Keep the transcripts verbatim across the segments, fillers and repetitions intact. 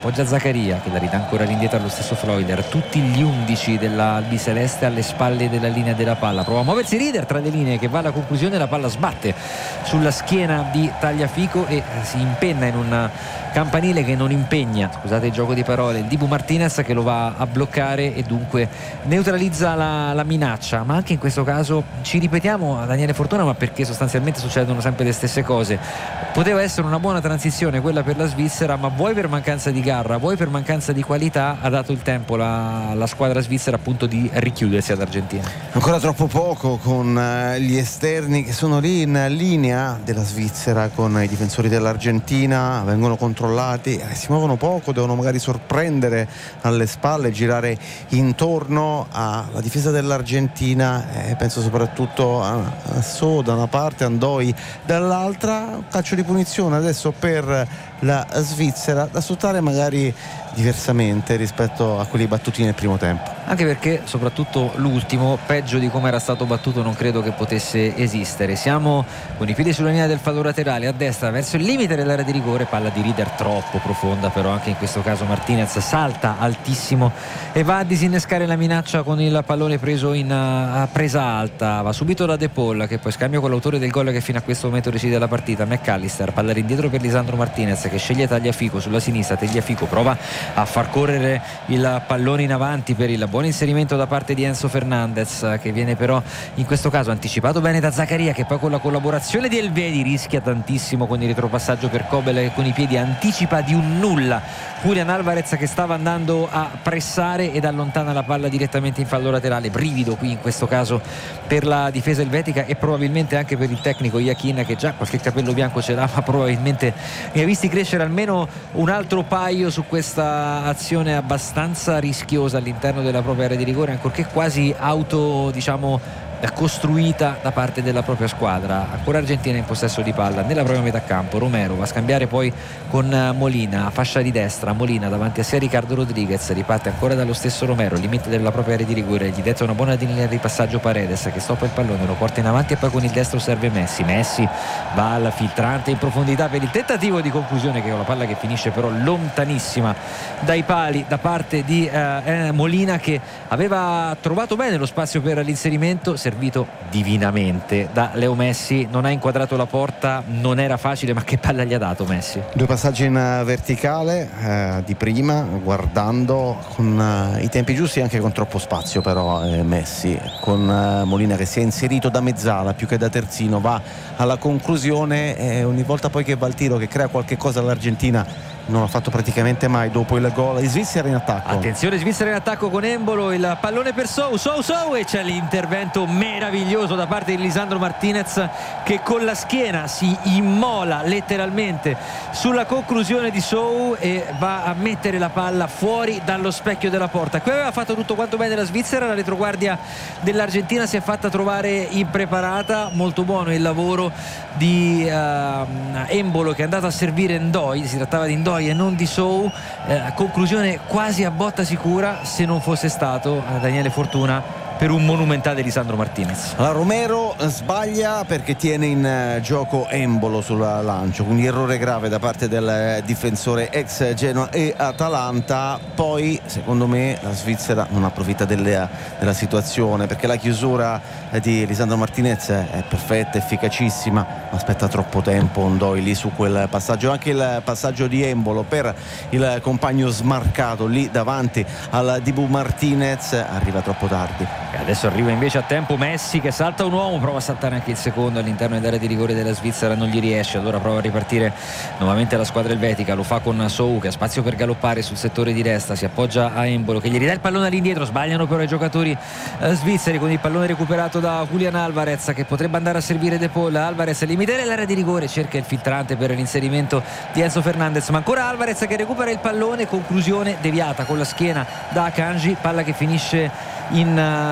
Poggia Zaccaria che la ridà ancora all'indietro allo stesso Freuler, tutti gli undici della albiceleste alle spalle della linea della palla. Prova a muoversi Rieder tra le linee che va alla conclusione, la palla sbatte sulla schiena di Tagliafico e si impenna in un campanile che non impegna, scusate il gioco di parole, il Dibu Martinez, che lo va a bloccare e dunque neutralizza la, la minaccia. Ma anche in questo caso ci ripetiamo, Daniele Fortuna, ma perché sostanzialmente succedono sempre le stesse cose. Poteva essere una buona transizione quella per la Svizzera, ma vuoi per mancanza di garra, vuoi per mancanza di qualità, ha dato il tempo la, la squadra svizzera appunto di richiudersi all'Argentina. Ancora troppo poco, con gli esterni che sono lì in linea della Svizzera con i difensori dell'Argentina, vengono controllati, eh, si muovono poco, devono magari sorprendere alle spalle, girare intorno alla difesa dell'Argentina, eh, penso soprattutto a, a So da una parte, Andoi dall'altra. Calcio di punizione adesso per la Svizzera, da sfruttare magari diversamente rispetto a quelli battuti nel primo tempo, anche perché soprattutto l'ultimo, peggio di come era stato battuto, non credo che potesse esistere. Siamo con i piedi sulla linea del fallo laterale a destra verso il limite dell'area di rigore, palla di Rieder troppo profonda, però anche in questo caso Martinez salta altissimo e va a disinnescare la minaccia con il pallone preso in uh, presa alta. Va subito da De Paul, che poi scambia con l'autore del gol che fino a questo momento decide la partita, McAllister, palla indietro per Lisandro Martinez che sceglie Tagliafico sulla sinistra. Tagliafico prova a far correre il pallone in avanti per il buon inserimento da parte di Enzo Fernandez, che viene però in questo caso anticipato bene da Zaccaria, che poi con la collaborazione di Elvedi rischia tantissimo con il retropassaggio per Kobel, che con i piedi anticipa di un nulla Julian Alvarez, che stava andando a pressare ed allontana la palla direttamente in fallo laterale. Brivido qui in questo caso per la difesa elvetica e probabilmente anche per il tecnico Iachin, che già qualche capello bianco ce l'ha, ma probabilmente ne ha visti crescere almeno un altro paio su questa azione abbastanza rischiosa all'interno della propria area di rigore, ancorché quasi auto, diciamo, costruita da parte della propria squadra. Ancora Argentina in possesso di palla nella propria metà campo. Romero va a scambiare poi con Molina, fascia di destra. Molina davanti a sé Riccardo Rodriguez, riparte ancora dallo stesso Romero, limite della propria area di rigore, gli detta una buona linea di passaggio Paredes, che stoppa il pallone, lo porta in avanti e poi con il destro serve Messi. Messi va al filtrante in profondità per il tentativo di conclusione, che è una palla che finisce però lontanissima dai pali da parte di eh, Molina, che aveva trovato bene lo spazio per l'inserimento, servito divinamente da Leo Messi. Non ha inquadrato la porta, non era facile, ma che palla gli ha dato Messi. Due passaggi in verticale eh, di prima, guardando con eh, i tempi giusti, anche con troppo spazio però eh, Messi, con eh, Molina che si è inserito da mezzala più che da terzino, va alla conclusione e ogni volta poi che va al tiro, che crea qualche cosa all'Argentina, non l'ha fatto praticamente mai dopo il gol. Svizzera in attacco, attenzione, Svizzera in attacco con Embolo, il pallone per Sou, Sou, Sou, e c'è l'intervento meraviglioso da parte di Lisandro Martinez, che con la schiena si immola letteralmente sulla conclusione di Sou e va a mettere la palla fuori dallo specchio della porta. Qui aveva fatto tutto quanto bene la Svizzera, la retroguardia dell'Argentina si è fatta trovare impreparata. Molto buono il lavoro di uh, Embolo, che è andato a servire Ndoi, si trattava di Ndoi e non di Sou. Eh, conclusione quasi a botta sicura, se non fosse stato eh, Daniele Fortuna per un monumentale Lisandro Martinez. La Romero sbaglia perché tiene in gioco Embolo sul lancio, quindi errore grave da parte del difensore ex Genoa e Atalanta. Poi secondo me la Svizzera non approfitta delle, della situazione, perché la chiusura di Lisandro Martinez è perfetta, efficacissima, ma aspetta troppo tempo Ndoi lì su quel passaggio. Anche il passaggio di Embolo per il compagno smarcato lì davanti al Dibu Martinez arriva troppo tardi. E adesso arriva invece a tempo Messi, che salta un uomo, prova a saltare anche il secondo all'interno dell'area di rigore della Svizzera, non gli riesce, allora prova a ripartire nuovamente la squadra elvetica, lo fa con Sou, che ha spazio per galoppare sul settore di destra, si appoggia a Embolo che gli ridà il pallone all'indietro. Sbagliano però i giocatori eh, svizzeri con il pallone recuperato da Julian Alvarez, che potrebbe andare a servire De Paul. Alvarez limite l'area di rigore, cerca il filtrante per l'inserimento di Enzo Fernandez, ma ancora Alvarez che recupera il pallone, conclusione deviata con la schiena da Akanji, palla che finisce in uh,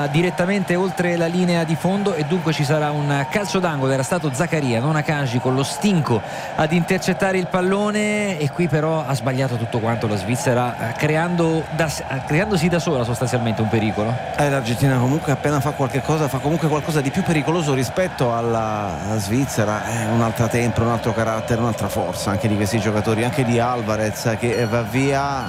direttamente oltre la linea di fondo e dunque ci sarà un calcio d'angolo. Era stato Zaccaria, non Akanji, con lo stinco ad intercettare il pallone, e qui però ha sbagliato tutto quanto la Svizzera, creando da, creandosi da sola sostanzialmente un pericolo. Eh, L'Argentina comunque appena fa qualche cosa fa comunque qualcosa di più pericoloso rispetto alla, alla Svizzera. È un'altra tempra, un altro carattere, un'altra forza anche di questi giocatori, anche di Alvarez che va via.